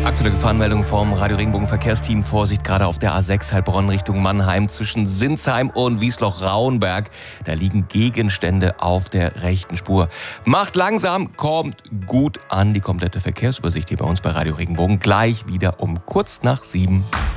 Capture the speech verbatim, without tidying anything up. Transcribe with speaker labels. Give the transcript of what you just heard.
Speaker 1: Aktuelle Gefahrenmeldung vom Radio Regenbogen Verkehrsteam. Vorsicht gerade auf der A sechs Heilbronn Richtung Mannheim zwischen Sinsheim und Wiesloch-Rauenberg. Da liegen Gegenstände auf der rechten Spur. Macht langsam, kommt gut an. Die komplette Verkehrsübersicht hier bei uns bei Radio Regenbogen gleich wieder um kurz nach sieben.